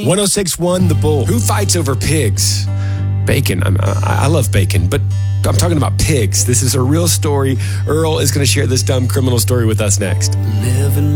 1061 The Bull. Who fights over pigs? Bacon. I love bacon, but I'm talking about pigs. This is a real story. Earl is going to share this dumb criminal story with us next. Living